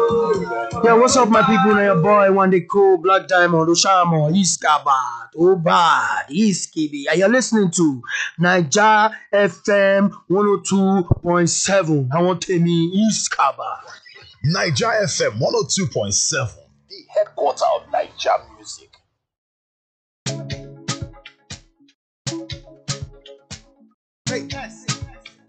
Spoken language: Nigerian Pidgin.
Yeah, what's up, my people? Now your boy, one day cool, Black Diamond, Oshamo, Iskabat, Obad, Iskibi. And you're listening to Niger FM 102.7. I want to me Iskabat. Niger FM 102.7, the headquarter of Niger music. Hey,